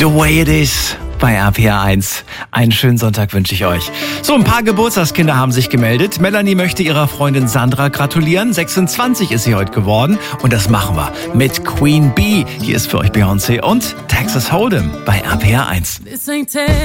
The Way It Is bei RPR1. Einen schönen Sonntag wünsche ich euch. So, ein paar Geburtstagskinder haben sich gemeldet. Melanie möchte ihrer Freundin Sandra gratulieren. 26 ist sie heute geworden. Und das machen wir mit Queen Bee. Hier ist für euch Beyoncé und Texas Hold'em bei RPR1.